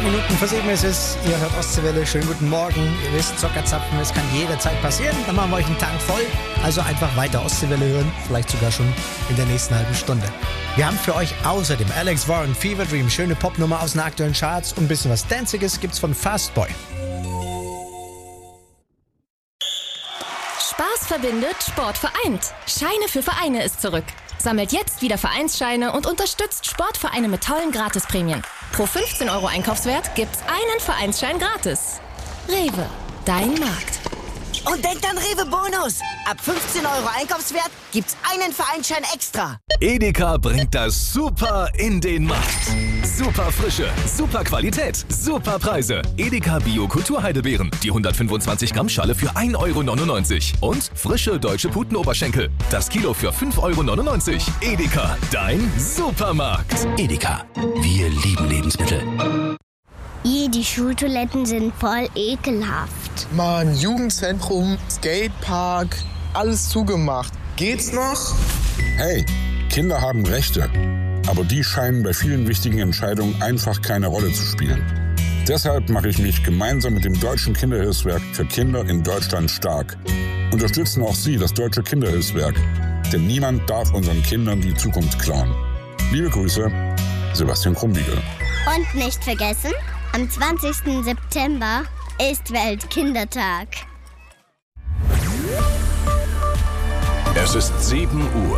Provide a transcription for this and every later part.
Minuten vor 7 ist es. Ihr hört Ostseewelle. Schönen guten Morgen. Ihr wisst, Zockerzapfen, es kann jederzeit passieren. Dann machen wir euch einen Tank voll. Also einfach weiter Ostseewelle hören. Vielleicht sogar schon in der nächsten halben Stunde. Wir haben für euch außerdem Alex Warren, Fever Dream, schöne Popnummer aus den aktuellen Charts und ein bisschen was Danziges gibt's von Fastboy. Spaß verbindet, Sport vereint. Scheine für Vereine ist zurück. Sammelt jetzt wieder Vereinsscheine und unterstützt Sportvereine mit tollen Gratisprämien. Pro 15 € Einkaufswert gibt's einen Vereinsschein gratis. Rewe, dein Markt. Und denkt an Rewe Bonus. Ab 15 € Einkaufswert gibt's einen Vereinsschein extra. Edeka bringt das Super in den Markt. Super Frische, super Qualität, super Preise. Edeka Bio Kulturheidelbeeren. Die 125 Gramm Schale für 1,99 € Und frische deutsche Putenoberschenkel. Das Kilo für 5,99 €. Edeka, dein Supermarkt. Edeka, wir lieben Lebensmittel. Die Schultoiletten sind voll ekelhaft. Mann, Jugendzentrum, Skatepark, alles zugemacht. Geht's noch? Hey, Kinder haben Rechte. Aber die scheinen bei vielen wichtigen Entscheidungen einfach keine Rolle zu spielen. Deshalb mache ich mich gemeinsam mit dem Deutschen Kinderhilfswerk für Kinder in Deutschland stark. Unterstützen auch Sie das Deutsche Kinderhilfswerk. Denn niemand darf unseren Kindern die Zukunft klauen. Liebe Grüße, Sebastian Krumbiegel. Und nicht vergessen, am 20. September ist Weltkindertag. Es ist 7 Uhr.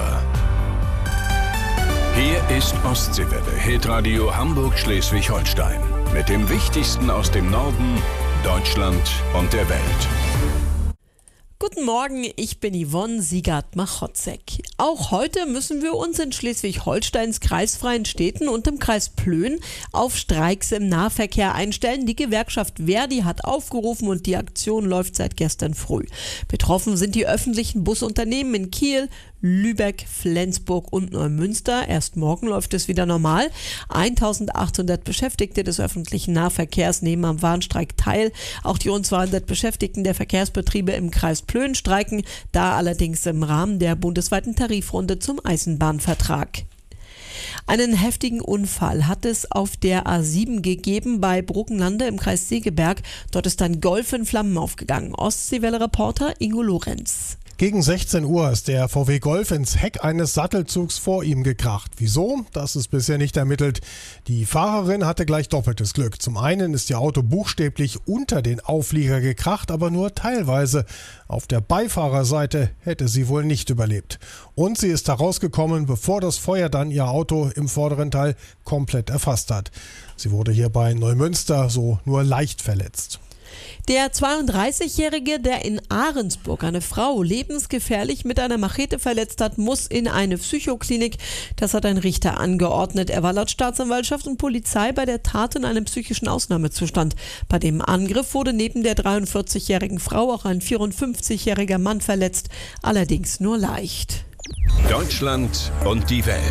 Hier ist Ostseewelle, Hitradio Hamburg-Schleswig-Holstein. Mit dem Wichtigsten aus dem Norden, Deutschland und der Welt. Guten Morgen, ich bin Yvonne Siegert-Machotzek. Auch heute müssen wir uns in Schleswig-Holsteins kreisfreien Städten und im Kreis Plön auf Streiks im Nahverkehr einstellen. Die Gewerkschaft ver.di hat aufgerufen und die Aktion läuft seit gestern früh. Betroffen sind die öffentlichen Busunternehmen in Kiel, Lübeck, Flensburg und Neumünster. Erst morgen läuft es wieder normal. 1800 Beschäftigte des öffentlichen Nahverkehrs nehmen am Warnstreik teil. Auch die rund 200 Beschäftigten der Verkehrsbetriebe im Kreis Plön streiken, da allerdings im Rahmen der bundesweiten Tarifrunde zum Eisenbahnvertrag. Einen heftigen Unfall hat es auf der A7 gegeben bei Bruckenlande im Kreis Segeberg. Dort ist ein Golf in Flammen aufgegangen. Ostseewelle-Reporter Ingo Lorenz. Gegen 16 Uhr ist der VW Golf ins Heck eines Sattelzugs vor ihm gekracht. Wieso? Das ist bisher nicht ermittelt. Die Fahrerin hatte gleich doppeltes Glück. Zum einen ist ihr Auto buchstäblich unter den Auflieger gekracht, aber nur teilweise. Auf der Beifahrerseite hätte sie wohl nicht überlebt. Und sie ist herausgekommen, bevor das Feuer dann ihr Auto im vorderen Teil komplett erfasst hat. Sie wurde hier bei Neumünster so nur leicht verletzt. Der 32-Jährige, der in Ahrensburg eine Frau lebensgefährlich mit einer Machete verletzt hat, muss in eine Psychoklinik. Das hat ein Richter angeordnet. Er war laut Staatsanwaltschaft und Polizei bei der Tat in einem psychischen Ausnahmezustand. Bei dem Angriff wurde neben der 43-jährigen Frau auch ein 54-jähriger Mann verletzt, allerdings nur leicht. Deutschland und die Welt.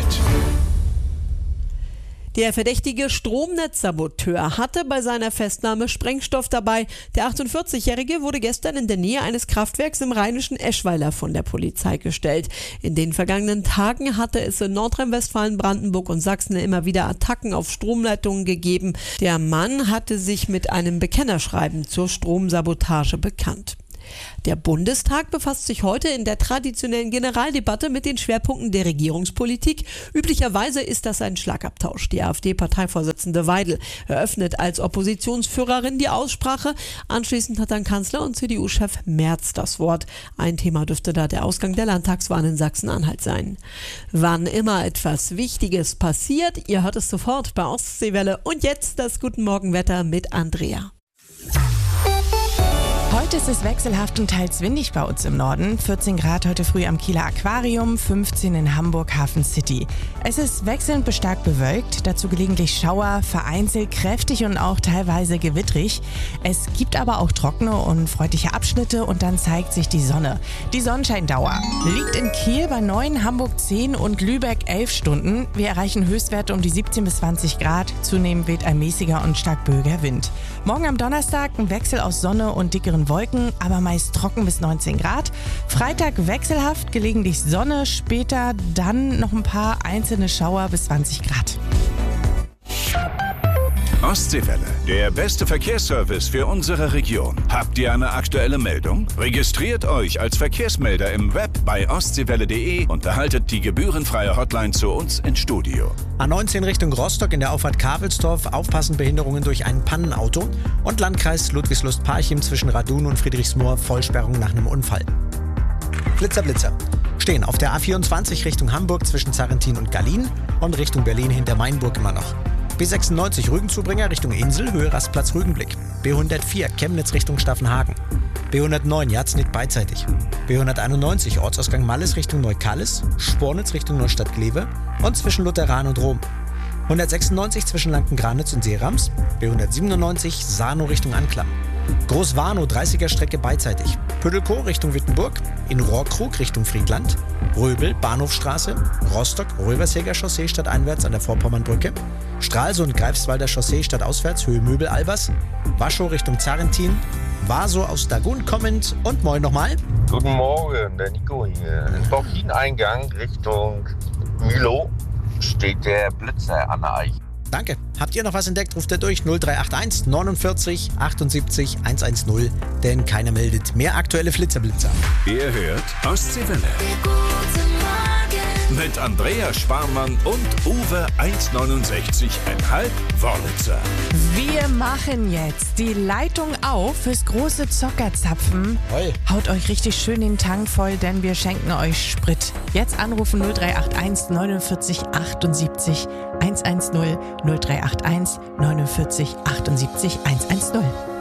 Der verdächtige Stromnetzsaboteur hatte bei seiner Festnahme Sprengstoff dabei. Der 48-Jährige wurde gestern in der Nähe eines Kraftwerks im rheinischen Eschweiler von der Polizei gestellt. In den vergangenen Tagen hatte es in Nordrhein-Westfalen, Brandenburg und Sachsen immer wieder Attacken auf Stromleitungen gegeben. Der Mann hatte sich mit einem Bekennerschreiben zur Stromsabotage bekannt. Der Bundestag befasst sich heute in der traditionellen Generaldebatte mit den Schwerpunkten der Regierungspolitik. Üblicherweise ist das ein Schlagabtausch. Die AfD-Parteivorsitzende Weidel eröffnet als Oppositionsführerin die Aussprache. Anschließend hat dann Kanzler und CDU-Chef Merz das Wort. Ein Thema dürfte da der Ausgang der Landtagswahlen in Sachsen-Anhalt sein. Wann immer etwas Wichtiges passiert, ihr hört es sofort bei Ostseewelle. Und jetzt das Guten Morgen-Wetter mit Andrea. Heute ist es wechselhaft und teils windig bei uns im Norden. 14 Grad heute früh am Kieler Aquarium, 15 in Hamburg Hafen City. Es ist wechselnd bis stark bewölkt, dazu gelegentlich Schauer, vereinzelt kräftig und auch teilweise gewittrig. Es gibt aber auch trockene und freundliche Abschnitte und dann zeigt sich die Sonne. Die Sonnenscheindauer liegt in Kiel bei 9, Hamburg 10 und Lübeck 11 Stunden. Wir erreichen Höchstwerte um die 17 bis 20 Grad. Zunehmend weht ein mäßiger und stark böiger Wind. Morgen am Donnerstag ein Wechsel aus Sonne und dickeren Wolken, aber meist trocken bis 19 Grad. Freitag wechselhaft, gelegentlich Sonne, später dann noch ein paar einzelne Schauer bis 20 Grad. Ostseewelle, der beste Verkehrsservice für unsere Region. Habt ihr eine aktuelle Meldung? Registriert euch als Verkehrsmelder im Web bei ostseewelle.de und erhaltet die gebührenfreie Hotline zu uns ins Studio. A19 Richtung Rostock in der Auffahrt Kavelsdorf, aufpassen Behinderungen durch ein Pannenauto. Und Landkreis Ludwigslust-Parchim zwischen Radun und Friedrichsmoor, Vollsperrung nach einem Unfall. Blitzer. Stehen auf der A24 Richtung Hamburg zwischen Zarrentin und Gallien und Richtung Berlin hinter Mainburg immer noch. B96 Rügenzubringer Richtung Insel, Höhe Rastplatz Rügenblick. B104 Chemnitz Richtung Staffenhagen. B109 Jatznick beidseitig. B191 Ortsausgang Malles Richtung Neukallis, Spornitz Richtung Neustadt-Glewe und zwischen Lutheran und Rom. 196 zwischen Lanken-Granitz und Seerams. B197 Sarnow Richtung Anklam. Großwarnow 30er Strecke beidseitig. Püttelkow Richtung Wittenburg, in Rohrkrug Richtung Friedland, Röbel Bahnhofstraße, Rostock Röversheger Chaussee stadteinwärts an der Vorpommernbrücke, Stralsund Greifswalder Chaussee stadtauswärts Höhe Möbel-Albers, Waschow Richtung Zarrentin, Warsow aus Dagun kommend und moin nochmal. Guten Morgen, der Nico hier. Im Borchin-Eingang Richtung Mühlow steht der Blitzer an der Eiche. Danke. Habt ihr noch was entdeckt, ruft ihr durch 0381 49 78 110, denn keiner meldet. Mehr aktuelle Flitzer. Ihr hört Ostseewelle. Mit Andrea Sparmann und Uwe 1,69,5 Wörlitzer. Wir machen jetzt die Leitung auf fürs große Zockerzapfen. Hey. Haut euch richtig schön den Tank voll, denn wir schenken euch Sprit. Jetzt anrufen 0381 49 78 110 0381 49 78 110.